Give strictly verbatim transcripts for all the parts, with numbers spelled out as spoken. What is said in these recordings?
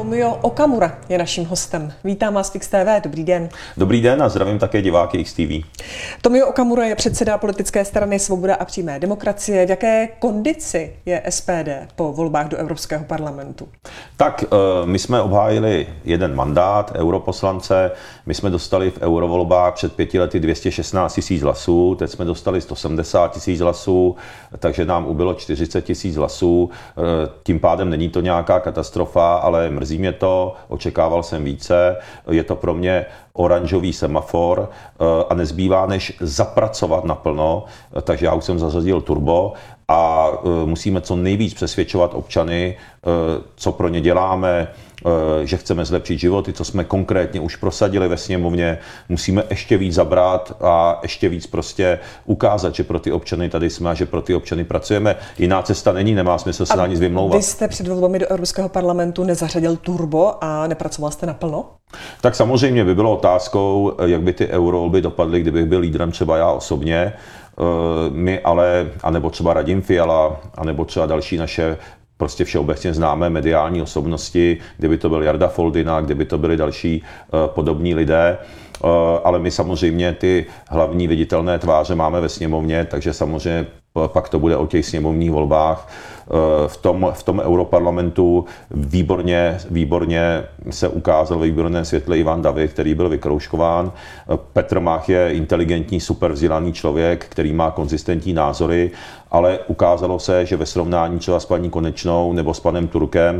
Tomio Okamura je naším hostem. Vítám vás v X T V, dobrý den. Dobrý den a zdravím také diváky X T V. Tomio Okamura je předseda politické strany Svoboda a přímé demokracie. V jaké kondici je S P D po volbách do Evropského parlamentu? Tak my jsme obhájili jeden mandát europoslance. My jsme dostali v eurovolbách před pěti lety dvě stě šestnáct tisíc hlasů, teď jsme dostali sto sedmdesát tisíc hlasů, takže nám ubylo čtyřicet tisíc hlasů. Tím pádem není to nějaká katastrofa, ale mrzí mě to, očekával jsem více. Je to pro mě oranžový semafor a nezbývá než zapracovat naplno, takže já už jsem zařadil turbo a musíme co nejvíc přesvědčovat občany, co pro ně děláme, že chceme zlepšit životy, co jsme konkrétně už prosadili ve sněmovně. Musíme ještě víc zabrat a ještě víc prostě ukázat, že pro ty občany tady jsme a že pro ty občany pracujeme. Jiná cesta není, nemá smysl se na nic vymlouvat. Vy jste před volbami do Evropského parlamentu nezařadil turbo a nepracoval jste naplno? Tak samozřejmě by bylo otázkou, jak by ty eurovolby dopadly, kdybych byl lídrem třeba já osobně. My ale, anebo třeba Radim Fiala, anebo třeba další naše prostě všeobecně známé mediální osobnosti, kdyby to byl Jarda Foldyna, kdyby to byli další uh, podobní lidé. Uh, ale my samozřejmě ty hlavní viditelné tváře máme ve sněmovně, takže samozřejmě pak to bude o těch sněmovních volbách. V tom, v tom europarlamentu výborně, výborně se ukázal ve výborném světle Ivan David, který byl vykroužkován. Petr Mach je inteligentní, super vzdělaný člověk, který má konzistentní názory, ale ukázalo se, že ve srovnání třeba s paní Konečnou nebo s panem Turkem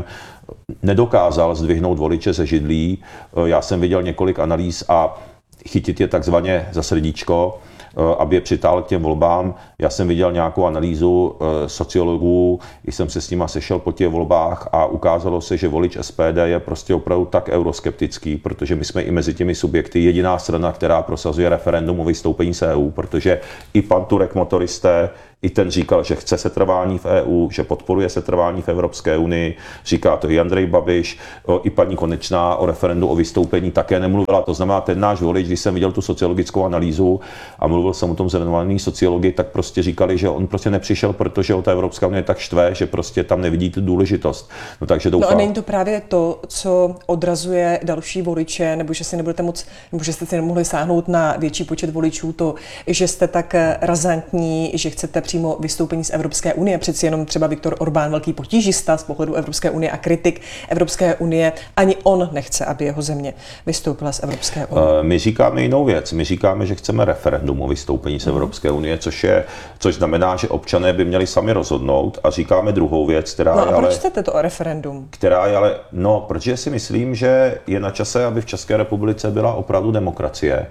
nedokázal zdvihnout voliče ze židlí. Já jsem viděl několik analýz a chytit je takzvaně za srdíčko, aby je přitáhl k těm volbám. Já jsem viděl nějakou analýzu sociologů, když jsem se s nima sešel po těch volbách a ukázalo se, že volič S P D je prostě opravdu tak euroskeptický, protože my jsme i mezi těmi subjekty jediná strana, která prosazuje referendum o vystoupení z E U, protože i pan Turek motoristé, i ten říkal, že chce setrvání v E U, že podporuje setrvání v Evropské unii, říká to i Andrej Babiš, i paní Konečná o referendu o vystoupení také nemluvila. To znamená, ten náš volič, když jsem viděl tu sociologickou analýzu a mluvil jsem o tom zrenomovaný sociologii, tak prostě říkali, že on prostě nepřišel, protože o ta Evropská unie tak štve, že prostě tam nevidí tu důležitost. No, takže doufám. No a není to právě to, co odrazuje další voliče, nebo že si nebudete moc, nebo že jste si nemohli sáhnout na větší počet voličů, to, že jste tak razantní, že chcete přímo vystoupení z Evropské unie. Přeci jenom třeba Viktor Orbán, velký potížista z pohledu Evropské unie a kritik Evropské unie, ani on nechce, aby jeho země vystoupila z Evropské unie. My říkáme jinou věc. My říkáme, že chceme referendum o vystoupení z Evropské unie, což je, což znamená, že občané by měli sami rozhodnout, a říkáme druhou věc, která no je a proč ale, chcete to referendum? Která je ale, no, protože si myslím, že je na čase, aby v České republice byla opravdu demokracie.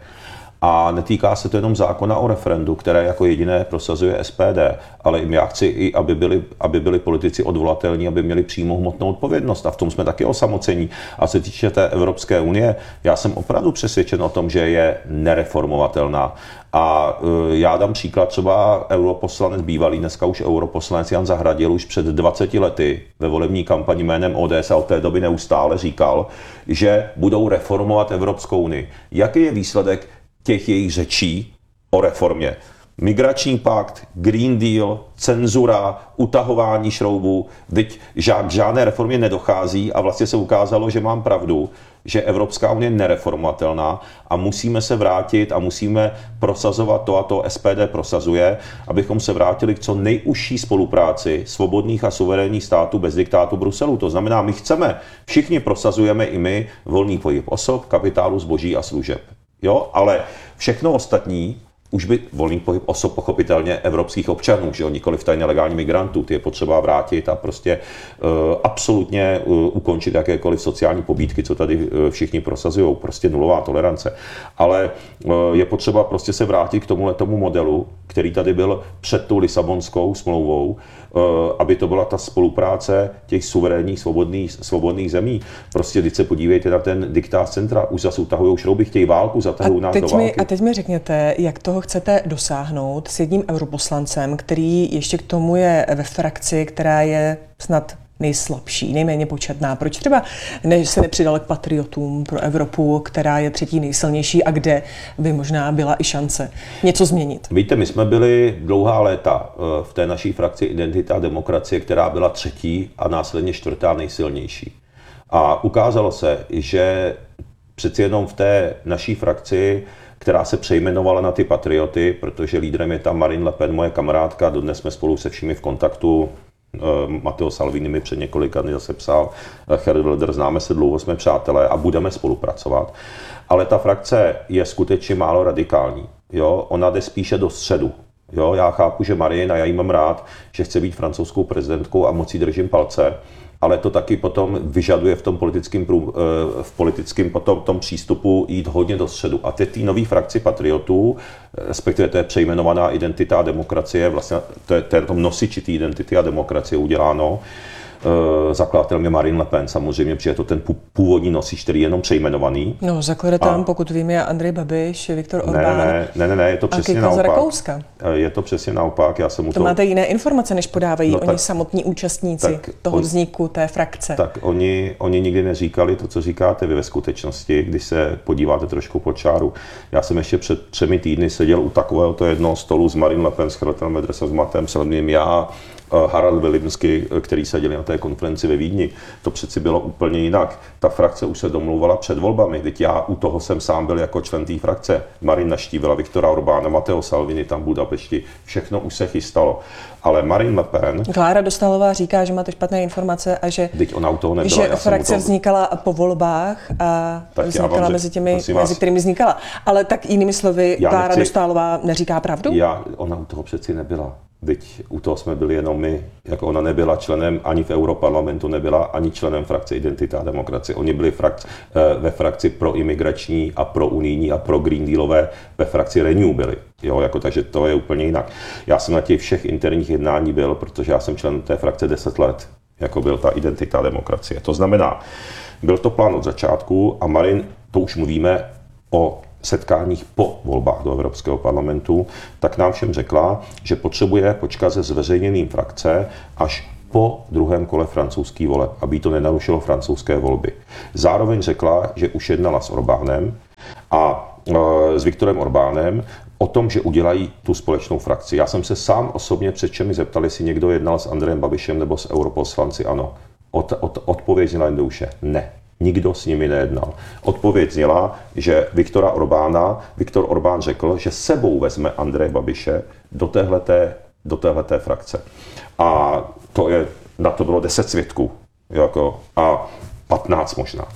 A netýká se to jenom zákona o referendu, které jako jediné prosazuje S P D, ale já chci i, aby byli, aby byli politici odvolatelní, aby měli přímou hmotnou odpovědnost. A v tom jsme taky osamocení. A co se týče té Evropské unie, já jsem opravdu přesvědčen o tom, že je nereformovatelná. A já dám příklad, třeba europoslanec bývalý, dneska už europoslanec Jan Zahradil už před dvaceti lety ve volební kampani jménem O D S a od té doby neustále říkal, že budou reformovat Evropskou unii. Jaký je výsledek těch jejich řečí o reformě? Migrační pakt, Green Deal, cenzura, utahování šroubů, teď k žádné reformě nedochází a vlastně se ukázalo, že mám pravdu, že Evropská unie je nereformovatelná a musíme se vrátit a musíme prosazovat to, a to S P D prosazuje, abychom se vrátili k co nejužší spolupráci svobodných a suverénních států bez diktátu Bruselu. To znamená, my chceme, všichni prosazujeme i my volný pohyb osob, kapitálu, zboží a služeb. Jo, ale všechno ostatní už by volný pohyb osob pochopitelně evropských občanů, že jo, nikoliv tady nelegální migrantů, ty je potřeba vrátit a prostě uh, absolutně uh, ukončit jakékoliv sociální pobídky, co tady uh, všichni prosazují, prostě nulová tolerance. Ale uh, je potřeba prostě se vrátit k tomuhle tomu modelu, který tady byl před tou Lisabonskou smlouvou, uh, aby to byla ta spolupráce těch suverénních, svobodných, svobodných zemí. Prostě když se podívejte na ten diktát centra, už zase utahujou šrouby, chtějí válku, zatahují nás do války. Mi, a teď mi řekněte, jak toho chcete dosáhnout s jedním europoslancem, který ještě k tomu je ve frakci, která je snad nejslabší, nejméně početná. Proč třeba ne, se nepřidal k Patriotům pro Evropu, která je třetí nejsilnější a kde by možná byla i šance něco změnit? Víte, my jsme byli dlouhá léta v té naší frakci Identita a demokracie, která byla třetí a následně čtvrtá nejsilnější. A ukázalo se, že přeci jenom v té naší frakci, která se přejmenovala na ty patrioty, protože lídrem je tam Marine Le Pen, moje kamarádka, dodnes jsme spolu se všemi v kontaktu. Matteo Salvini mi před několika dny zase psal, Geert Wilders, známe se dlouho, jsme přátelé a budeme spolupracovat. Ale ta frakce je skutečně málo radikální. Jo? Ona jde spíše do středu. Jo? Já chápu, že Marine, a já jí mám rád, že chce být francouzskou prezidentkou a moc jí držím palce, ale to taky potom vyžaduje v tom politickém, v politickém potom tom přístupu jít hodně do středu. A teď tý nový frakci patriotů, respektive to je přejmenovaná identita a demokracie, vlastně to je, to je tom nosiči té identity a demokracie uděláno. Zakladatelem je Marine Le Pen, samozřejmě, protože je to ten původní nosič, který je jenom přejmenovaný. No, zakladatelem, a... pokud vím, je Andrej Babiš, Viktor Orbán. Ne, ne, ne, ne, je to přesně naopak. Rakouska. Je to přesně naopak. Já jsem to, to máte jiné informace, než podávají no, oni tak, samotní účastníci toho on, vzniku té frakce. Tak oni, oni nikdy neříkali to, co říkáte vy ve skutečnosti, když se podíváte trošku pod čáru. Já jsem ještě před třemi týdny seděl u takového to jednoho stolu s Marine Le Pen, s Gertem Wildersem, s Mattem Salvinim, já, Harald Willimsky, který seděli na té konferenci ve Vídni. To přeci bylo úplně jinak. Ta frakce už se domlouvala před volbami. Teď já u toho jsem sám byl jako člen té frakce. Marine navštívila Viktora Orbána, Matteo Salvini tam v Budapešti. Všechno už se chystalo. Ale Marine Le Pen... Klára Dostálová říká, že máte špatné informace a že, teď ona u toho nebyla, že frakce toho... vznikala po volbách a tak vznikala mezi těmi, mezi kterými vznikala. Ale tak jinými slovy, já Klára nechci... Dostálová neříká pravdu? Já, ona u toho přeci nebyla. Byť u toho jsme byli jenom my, jako ona nebyla členem ani v Europarlamentu, nebyla ani členem frakce Identita a demokracie. Oni byli frakci, ve frakci pro imigrační a pro unijní a pro Green Dealové, ve frakci Renew byli. Jo, jako, takže to je úplně jinak. Já jsem na těch všech interních jednání byl, protože já jsem člen té frakce deset let, jako byl ta Identita a demokracie. To znamená, byl to plán od začátku a Marine, to už mluvíme o setkáních po volbách do Evropského parlamentu, tak nám všem řekla, že potřebuje počkat se zveřejněním frakce až po druhém kole francouzských voleb, aby to nenarušilo francouzské volby. Zároveň řekla, že už jednala s Orbánem a e, s Viktorem Orbánem o tom, že udělají tu společnou frakci. Já jsem se sám osobně před čemi zeptal, jestli někdo jednal s Andrejem Babišem nebo s europoslanci. Ano. Od, od, odpověď zněla jednoduše ne. Nikdo s nimi nejednal. Odpověď zněla, že Viktora Orbána, Viktor Orbán řekl, že sebou vezme Andreje Babiše do téhleté, do téhleté frakce. A to je, na to bylo deset svědků. Jako, a patnáct možná.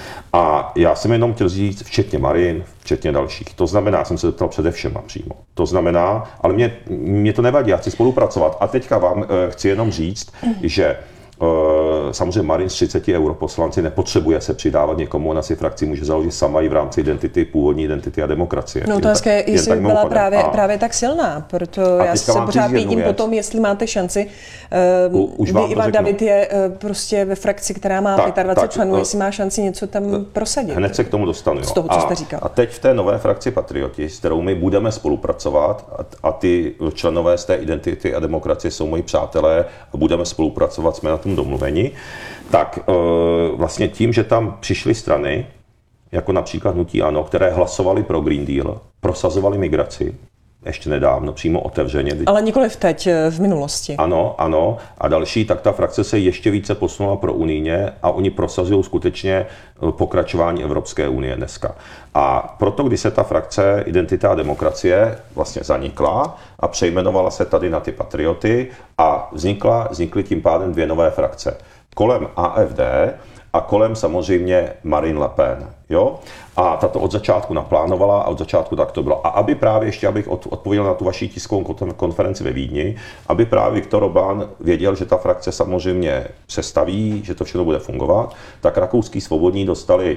A já jsem jenom chtěl říct, včetně Marin, včetně dalších. To znamená, já jsem se zeptal především přímo. To znamená, ale mě, mě to nevadí, já chci spolupracovat. A teďka vám e, chci jenom říct, že samozřejmě Marine z třiceti europoslanci nepotřebuje se přidávat někomu, ona si frakci může založit sama i v rámci identity, původní identity a demokracie. No otázka je, jestli by byla právě, a... právě tak silná, proto já se pořád pídím po tom, jestli máte šanci. Uh, Už vám Ivan David je uh, prostě ve frakci, která má tak, dvacet pět členů, uh, jestli má šanci něco tam prosadit. Hned se k tomu dostanu. Jo. Z toho, co jste říkal. A, a teď v té nové frakci Patrioti, s kterou my budeme spolupracovat a, a ty členové z té identity a demokracie jsou moji přátelé a budeme spolupracovat, jsme na tom domluveni, tak e, vlastně tím, že tam přišly strany, jako například Hnutí ANO, které hlasovaly pro Green Deal, prosazovaly migraci, ještě nedávno, přímo otevřeně. Ale nikoliv teď, v minulosti. Ano, ano. A další, tak ta frakce se ještě více posunula pro unijně a oni prosazují skutečně pokračování Evropské unie dneska. A proto, když se ta frakce Identita a demokracie vlastně zanikla a přejmenovala se tady na ty patrioty a vznikla, vznikly tím pádem dvě nové frakce. Kolem A F D a kolem samozřejmě Marine Le Pen. Jo? A tato od začátku naplánovala a od začátku tak to bylo. A aby právě ještě, abych odpověděl na tu vaši tiskovou konferenci ve Vídni, aby právě Viktor Orbán věděl, že ta frakce samozřejmě se staví, že to všechno bude fungovat, tak rakouský svobodní dostali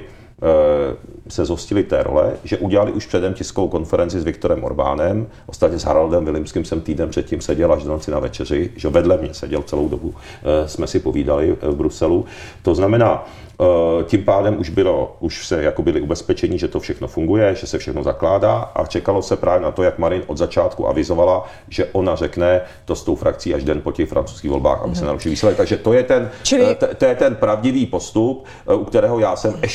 se zhostili té role, že udělali už předem tiskovou konferenci s Viktorem Orbánem, ostatně s Haraldem Willimským jsem týden předtím seděl až do noci na večeři, že vedle mě seděl celou dobu, jsme si povídali v Bruselu. To znamená, tím pádem už bylo, už se jako byli ubezpečení, že to všechno funguje, že se všechno zakládá a čekalo se právě na to, jak Marine od začátku avizovala, že ona řekne to s tou frakcí až den po těch francouzských volbách, aby mm. se narušil výsledek. Takže to je ten, Čili... to, to je ten pravdivý postup, u kterého já jsem ještě byl nedávno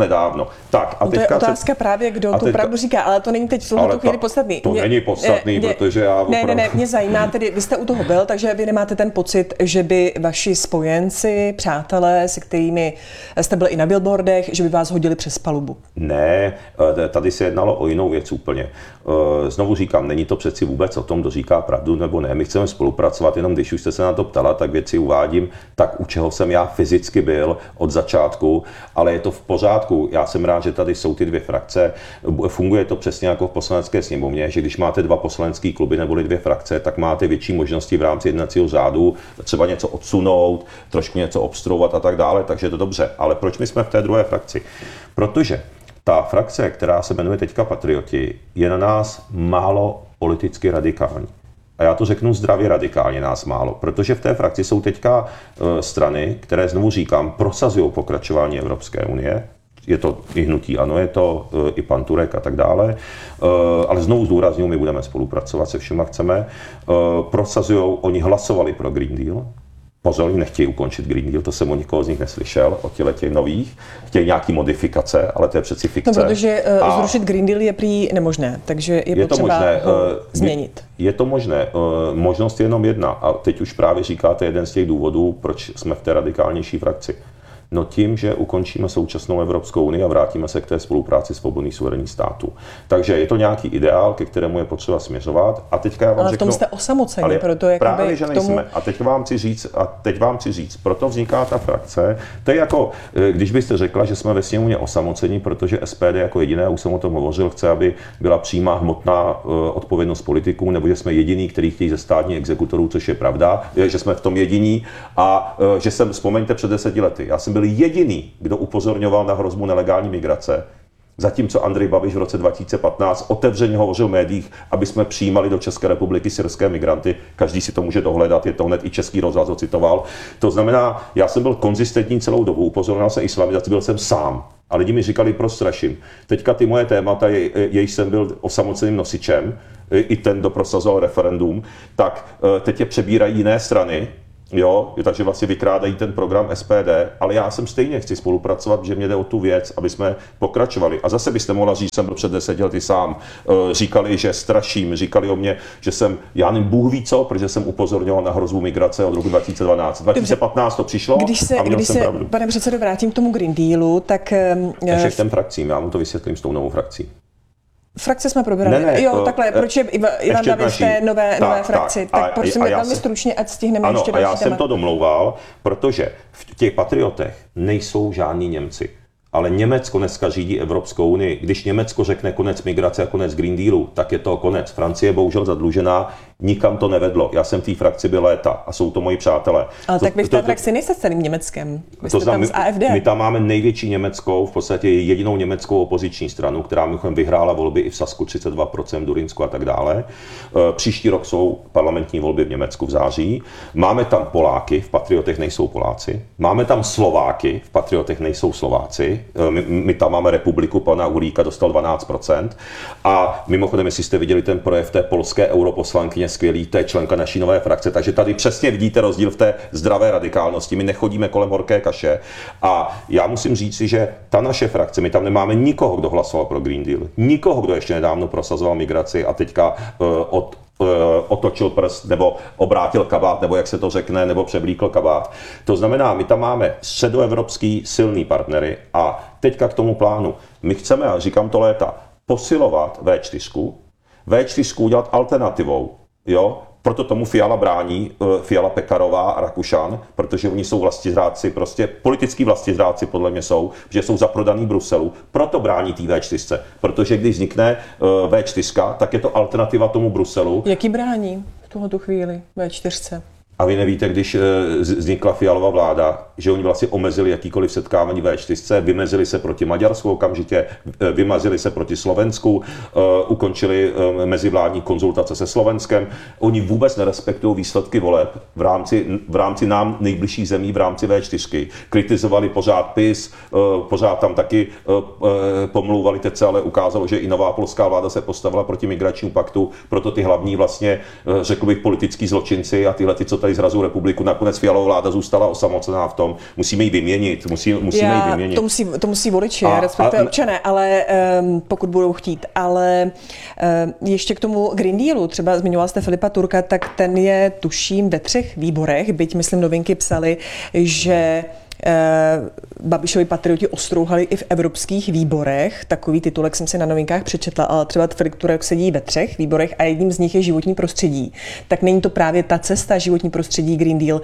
nedávno. Tak, a no to je otázka se... právě, kdo tu teďka... pravdu říká, ale to není teď v tuhle chvíli podstatný. To mě... není podstatný, mě... protože já opravdu... Ne, ne, ne, mě zajímá, tedy vy jste u toho byl, takže vy nemáte ten pocit, že by vaši spojenci, přátelé, se kterými jste byli i na billboardech, že by vás hodili přes palubu? Ne, tady se jednalo o jinou věc úplně. Znovu říkám, není to přeci vůbec o tom, kdo říká pravdu nebo ne. My chceme spolupracovat, jenom když už jste se na to ptala, tak věci uvádím, tak u čeho jsem já fyzicky byl od začátku, ale je to v pořádku. Já jsem rád, že tady jsou ty dvě frakce. Funguje to přesně jako v poslanecké sněmovně, že když máte dva poslanecké kluby nebo dvě frakce, tak máte větší možnosti v rámci jednacího řádu třeba něco odsunout, trošku něco obstruovat a tak dále, takže je to dobře. Ale proč my jsme v té druhé frakci? Protože ta frakce, která se jmenuje teďka Patrioti, je na nás málo politicky radikální. A já to řeknu zdravě radikálně nás málo, protože v té frakci jsou teďka e, strany, které, znovu říkám, prosazují pokračování Evropské unie. Je to i hnutí ANO, je to e, i pan Turek a tak dále. E, ale znovu zdůrazňuji, my budeme spolupracovat se všema chceme. E, prosazují, oni hlasovali pro Green Deal. Pozor, nechtějí ukončit Green Deal, to jsem o nikoho z nich neslyšel, o těle těch nových. Chtějí nějaký modifikace, ale to je přeci fikce. No, protože uh, zrušit Green Deal je prý nemožné, takže je, je potřeba to možné, ho uh, změnit. Je to možné. Uh, možnost je jenom jedna. A teď už právě říkáte jeden z těch důvodů, proč jsme v té radikálnější frakci. No tím, že ukončíme současnou Evropskou unii a vrátíme se k té spolupráci svobodných suverénních států. Takže je to nějaký ideál, ke kterému je potřeba směřovat. A teďka já vám ale řeknu, v tom jste osamoceni, ale proto jak právě, že tomu... nejsme. A teď vám chci říct, a teď vám chci říct, proto vzniká ta frakce. To je jako, když byste řekla, že jsme ve sněmovně osamoceni, protože S P D jako jediné, už jsem o tom hovořil, chce, aby byla přímá hmotná odpovědnost politiků, nebo že jsme jediní, kteří chtějí ze státních exekutorů, což je pravda, že jsme v tom jediní a že jsem, vzpomeňte, před deseti lety. Já jsem byl jediný, kdo upozorňoval na hrozbu nelegální migrace, zatímco Andrej Babiš v roce dva tisíce patnáct otevřeně hovořil v médiích, aby jsme přijímali do České republiky syrské migranty. Každý si to může dohledat, je to hned i Český rozhlas ho citoval. To znamená, já jsem byl konzistentní celou dobu, upozorňoval jsem islamizaci, byl jsem sám. A lidi mi říkali, proč straším. Teďka ty moje témata, jej, jej jsem byl osamoceným nosičem, i ten, kdo prosazoval referendum, tak teď je přebírají jiné strany. Jo, takže vlastně vykrádají ten program S P D, ale já jsem stejně chci spolupracovat, že mě jde o tu věc, aby jsme pokračovali. A zase byste mohla říct, jsem byl před deseti lety sám, říkali, že straším, říkali o mě, že jsem, já nevím, Bůh ví co, protože jsem upozorňoval na hrozbu migrace od roku dva tisíce dvanáct. dva tisíce patnáct to přišlo když se, a měl když jsem se, pravdu. Pane předsedo, vrátím k tomu Green Dealu, tak... Takže k těm frakcím, já mu to vysvětlím s tou novou frakcí. Frakce jsme probrali. Ne, ne, jo, takhle, proč je Ivan David v té nové, tak, nové frakci? Tak, tak prosím, je velmi stručně, ať stihneme ano, ještě další a já téma. jsem to domlouval, protože v těch patriotech nejsou žádní Němci. Ale Německo dneska řídí Evropskou unii. Když Německo řekne konec migrace a konec Green Dealu, tak je to konec. Francie je bohužel zadlužená, nikam to nevedlo. Já jsem v té frakci byl léta a jsou to moji přátelé. Ale to, tak vy v té to, frakci nejste s celým Německem. Vy to jste tam my, z A F D. My tam máme největší německou, v podstatě jedinou německou opoziční stranu, která mimochodem vyhrála volby i v Sasku třicet dva procent, Durinsku a tak dále. Příští rok jsou parlamentní volby v Německu v září. Máme tam Poláky, v Patriotech nejsou Poláci. Máme tam Slováky, v Patriotech nejsou Slováci. My, my tam máme republiku, pana Uhlíka dostal dvanáct procent. A mimochodem, jestli jste viděli ten projev té polské europoslankyně, skvělý, to je členka naší nové frakce, takže tady přesně vidíte rozdíl v té zdravé radikálnosti. My nechodíme kolem horké kaše. A já musím říct si, že ta naše frakce, my tam nemáme nikoho, kdo hlasoval pro Green Deal, nikoho, kdo ještě nedávno prosazoval migraci a teďka uh, od otočil prst, nebo obrátil kabát, nebo jak se to řekne, nebo převlíkl kabát. To znamená, my tam máme středoevropský silný partnery a teďka k tomu plánu. My chceme, a říkám to léta, posilovat V čtyři, V čtyři udělat alternativou, jo? Proto tomu Fiala brání, Fiala, Pekarová a Rakušan, protože oni jsou vlastizráci, prostě politický vlastizráci podle mě jsou, že jsou zaprodaný Bruselu. Proto brání tý V čtyři, protože když vznikne V čtyři, tak je to alternativa tomu Bruselu. Jaký brání v tuhletu chvíli V čtyři? A vy nevíte, když vznikla Fialova vláda, že oni vlastně omezili jakýkoliv setkávání V čtyři, vymezili se proti Maďarsku okamžitě, vymezili se proti Slovensku, ukončili mezivládní konzultace se Slovenskem. Oni vůbec nerespektují výsledky voleb v rámci, v rámci nám nejbližších zemí v rámci V čtyři. Kritizovali pořád PiS, pořád tam taky pomlouvali, teď se ale ukázalo, že i nová polská vláda se postavila proti migračnímu paktu, proto ty hlavní vlastně, řekl bych, politický zločinci a tyhle ty, co tady tady zrazu republiku, nakonec Fialova vláda zůstala osamocená v tom, musíme ji vyměnit, musí, musíme Já, ji vyměnit. To musí, to musí voliči, a, respektive a, občané, ale um, pokud budou chtít. Ale um, ještě k tomu Green Dealu, třeba zmiňoval jste Filipa Turka, tak ten je tuším ve třech výborech, byť myslím Novinky psali, že Babišovi patrioti ostrouhali i v evropských výborech. Takový titulek jsem si na Novinkách přečetla, ale třeba Filip Turek sedí ve třech výborech a jedním z nich je životní prostředí. Tak není to právě ta cesta životní prostředí Green Deal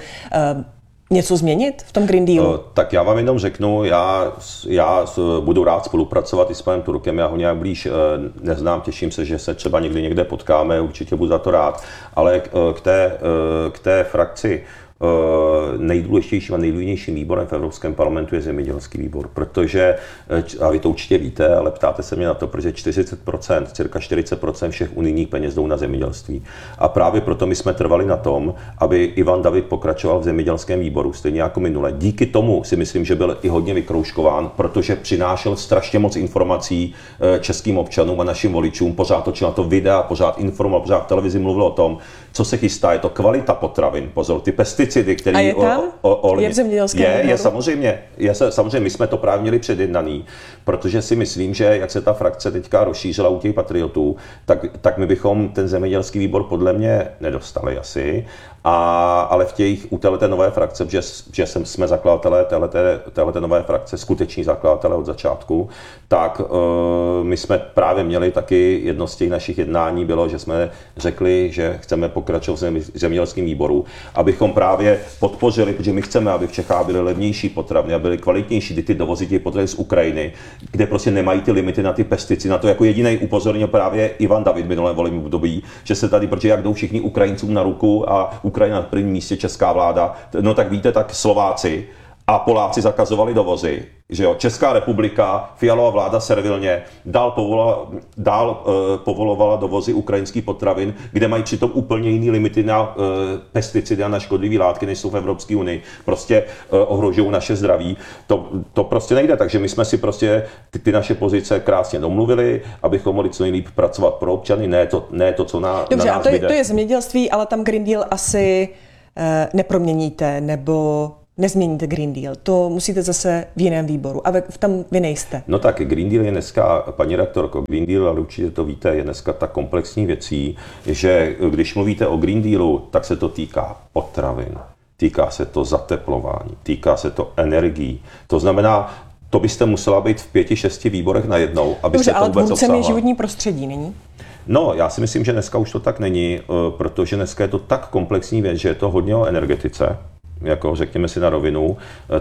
něco změnit v tom Green Dealu? Tak já vám jenom řeknu, já, já budu rád spolupracovat i s panem Turkem, já ho nějak blíž neznám, těším se, že se třeba někdy někde potkáme, určitě budu za to rád, ale k té, k té frakci nejdůležitějším a nejdůležitějším výborem v Evropském parlamentu je zemědělský výbor, protože, a vy to určitě víte, ale ptáte se mě na to, protože čtyřicet procent, cirka čtyřicet procent všech unijních peněz jdou na zemědělství. A právě proto my jsme trvali na tom, aby Ivan David pokračoval v zemědělském výboru, stejně jako minule. Díky tomu si myslím, že byl i hodně vykroužkován, protože přinášel strašně moc informací českým občanům a našim voličům, pořád točil na to videa, pořád informoval, pořád v televizi mluvil o tom, co se chystá, je to kvalita potravin, pozor, ty pesticidy, které... A je tam? O, o, o, je v zemědělském je, výboru? Je samozřejmě, je, samozřejmě, my jsme to právě měli předjednaný, protože si myslím, že jak se ta frakce teďka rozšířila u těch patriotů, tak, tak my bychom ten zemědělský výbor podle mě nedostali asi, a, ale v těch, u téhleté nové frakce, že, že jsme zakladatelé téhleté, téhleté nové frakce, skuteční zakladatelé od začátku, tak uh, my jsme právě měli taky, jedno z těch našich jednání bylo, že jsme řekli, že chceme pokračovat v zemědělském výboru, abychom právě podpořili, protože my chceme, aby v Čechách byly levnější potraviny a byly kvalitnější ty dovozy těch potravin z Ukrajiny, kde prostě nemají ty limity na ty pesticidy. Na to jako jediný upozornil právě Ivan David v minulém volebním období, že se tady, protože jak jdou všichni Ukrajincům na ruku a Ukrajina na prvním místě, česká vláda, no tak víte, tak Slováci a Poláci zakazovali dovozy. Že jo, Česká republika, Fialova vláda servilně dál, povolovala, dál uh, povolovala dovozy ukrajinských potravin, kde mají přitom úplně jiný limity na uh, pesticidy a na škodlivé látky, než jsou v Evropské unii. Prostě uh, ohrožují naše zdraví. To, to prostě nejde, takže my jsme si prostě ty, ty naše pozice krásně domluvili, abychom mohli co nejlíp pracovat pro občany, ne to, ne to co na, Dobře, na nás a to je, jde. to je zemědělství, ale tam Green Deal asi uh, neproměníte, nebo... Nezměníte Green Deal, to musíte zase v jiném výboru a v, tam vy nejste. No tak Green Deal je dneska, paní rektorko, Green Deal, ale určitě to víte, je dneska tak komplexní věcí, že když mluvíte o Green Dealu, tak se to týká potravin, týká se to zateplování, týká se to energií. To znamená, to byste musela být v pěti, šesti výborech najednou, abyste to vůbec obsáhla. Dobře, ale je životní prostředí, není? No, já si myslím, že dneska už to tak není, protože dneska je to tak komplexní věc, že je to hodně o energetice. Jako řekněme si na rovinu,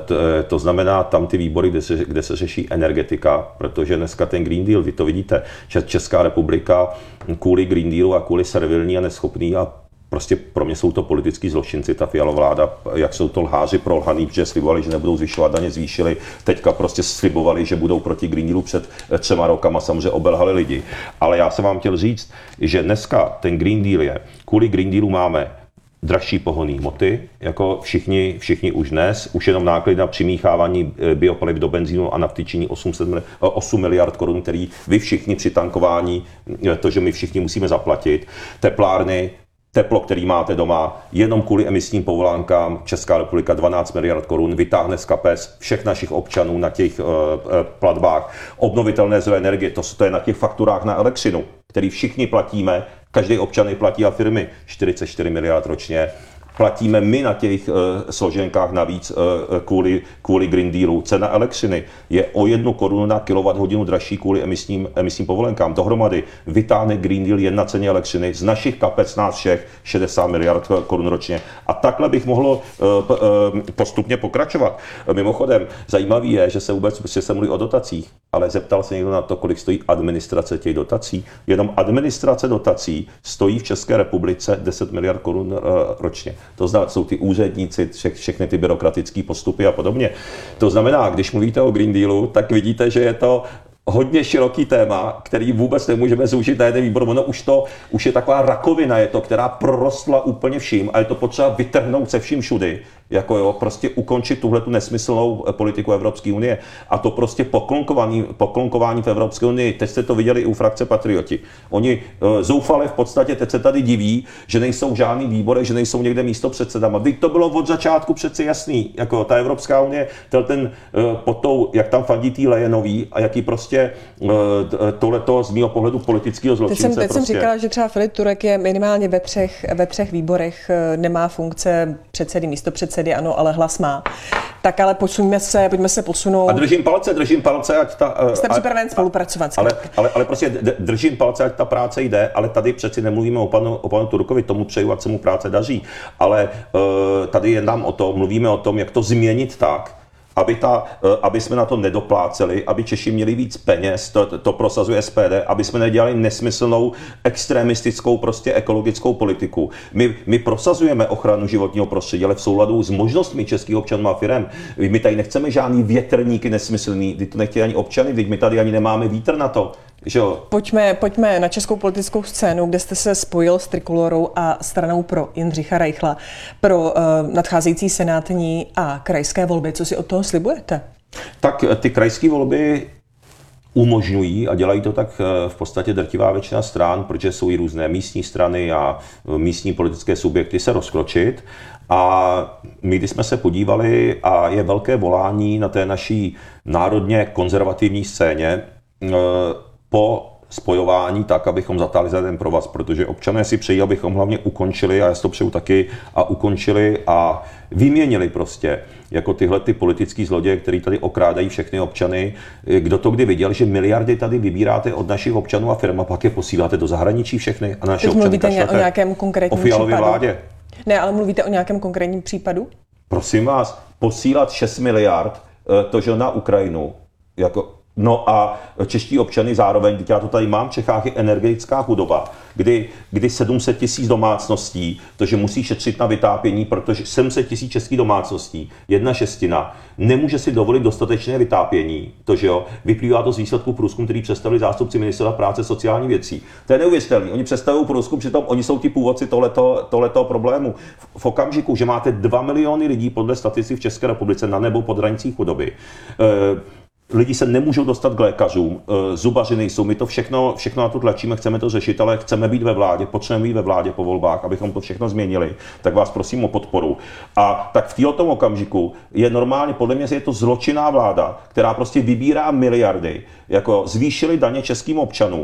to znamená tam ty výbory, kde se, kde se řeší energetika, protože dneska ten Green Deal, vy to vidíte, že Česká republika kvůli Green Dealu a kvůli servilní a neschopný a prostě pro mě jsou to politický zločinci, ta Fialova vláda, jak jsou to lháři prolhaný, protože slibovali, že nebudou zvyšovat daně, zvýšili, teďka prostě slibovali, že budou proti Green Dealu před třema rokama, samozřejmě obelhali lidi. Ale já jsem vám chtěl říct, že dneska ten Green Deal je, kvůli Green Dealu máme dražší pohonné hmoty, jako všichni, všichni už dnes, už jenom náklady na přimíchávání biopaliv do benzínu a nafty činí osm miliard korun, který vy všichni při tankování, to, že my všichni musíme zaplatit, teplárny, teplo, který máte doma, jenom kvůli emisním povolánkám Česká republika dvanáct miliard korun vytáhne z kapes všech našich občanů na těch uh, platbách. Obnovitelné zdroje energie, to, to je na těch fakturách na elektřinu, který všichni platíme, každý občan platí a firmy čtyřicet čtyři miliard ročně. Platíme my na těch uh, složenkách navíc uh, kvůli, kvůli Green Dealu. Cena elektřiny je o jednu korunu na kilowatthodinu dražší kvůli emisním, emisním povolenkám. Dohromady vytáhne Green Deal jen na ceně elektřiny z našich kapec nás všech šedesát miliard korun ročně. A takhle bych mohl uh, uh, postupně pokračovat. Mimochodem, zajímavý je, že se vůbec že se mluví o dotacích, ale zeptal se někdo na to, kolik stojí administrace těch dotací. Jenom administrace dotací stojí v České republice deset miliard korun uh, ročně. To znamená, jsou ty úředníci, vše, všechny ty byrokratické postupy a podobně. To znamená, když mluvíte o Green Dealu, tak vidíte, že je to hodně široký téma, který vůbec nemůžeme zúžit na jeden výbor. Ono už to, už je taková rakovina, je to, která prorostla úplně vším a je to potřeba vytrhnout se vším všudy, Jako jo, prostě ukončit tuhle tu nesmyslnou politiku Evropské unie. A to prostě poklonkování, poklonkování v Evropské unii. Teď jste to viděli i u frakce Patrioti. Oni uh, zoufali v podstatě, teď se tady diví, že nejsou žádný výbory, že nejsou někde místo předsedama. Teď to bylo od začátku přeci jasný. Jako ta Evropská unie, ten uh, pod tou, jak tam fandí tý Lejenový a jaký prostě uh, tohleto z mého pohledu politického zločince. Teď jsem, teď prostě. jsem říkala, že třeba Filip Turek je minimálně ve třech, ve třech výborech, nemá funkce předsedy, místopředsedy, ano, ale hlas má. Tak ale posuňme se, pojďme se posunout. A držím palce, držím palce, ať ta... Jste připraven spolupracovat. Ale, ale, ale prostě držím palce, ať ta práce jde, ale tady přeci nemluvíme o panu, o panu Turkovi, tomu přeju, ať se mu práce daří. Ale uh, tady je nám o tom, mluvíme o tom, jak to změnit tak, aby, ta, aby jsme na to nedopláceli, aby Češi měli víc peněz, to, to prosazuje S P D, aby jsme nedělali nesmyslnou extremistickou prostě ekologickou politiku. My, my prosazujeme ochranu životního prostředí, ale v souladu s možnostmi českých občanů a firem. My tady nechceme žádný větrníky nesmyslný, ty to nechtějí ani občany, teď my tady ani nemáme vítr na to. Že jo? Pojďme, pojďme na českou politickou scénu, kde jste se spojil s Trikolorou a stranou pro Jindřicha Reichla pro uh, nadcházející senátní a krajské volby. Co si od toho slibujete? Tak ty krajské volby umožňují a dělají to tak v podstatě drtivá většina stran, protože jsou i různé místní strany a místní politické subjekty se rozkročit. A my, když jsme se podívali, a je velké volání na té naší národně konzervativní scéně, po spojování tak, abychom zatáhli za ten provaz, protože občané si přejí, abychom hlavně ukončili, a já si to přeju taky, a ukončili a vyměnili prostě jako tyhle ty politický zloděje, který tady okrádají všechny občany. Kdo to kdy viděl, že miliardy tady vybíráte od našich občanů a firm a pak je posíláte do zahraničí všechny a naše Teď občany mluvíte kašlete o nějakém konkrétním o Fialově případu? vládě. Ne, ale mluvíte o nějakém konkrétním případu? Prosím vás, posílat šest miliard to, že na Ukrajinu, jako no a čeští občany zároveň, teď já to tady mám, v Čechách je energetická chudoba, kdy, kdy sedm set tisíc domácností, to, že musí šetřit na vytápění, protože sedm set tisíc českých domácností, jedna šestina, nemůže si dovolit dostatečné vytápění, to, že jo, vyplývá to z výsledků průzkum, který představili zástupci ministerstva práce a sociální věcí. To je neuvěřitelné. Oni představují průzkum, přitom oni jsou ti původci tohleto, tohleto problému. V, v okamžiku, že máte dva miliony lidí podle statistik v České republice na nebo pod hranicí chudoby, e, lidi se nemůžou dostat k lékařům, zubaři nejsou, my to všechno, všechno na to tlačíme, chceme to řešit, ale chceme být ve vládě, potřebujeme být ve vládě po volbách, abychom to všechno změnili, tak vás prosím o podporu. A tak v této okamžiku je normálně, podle mě je to zločinná vláda, která prostě vybírá miliardy, jako zvýšili daně českým občanům,